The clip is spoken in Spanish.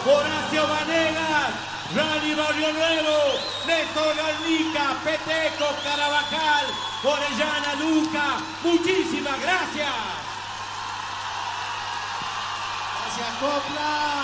Horacio Vanegas, Rani Barrio Nuevo, Néstor Garnica, Peteco, Carabajal, Orellana, Luca. Muchísimas gracias. Gracias, Copla.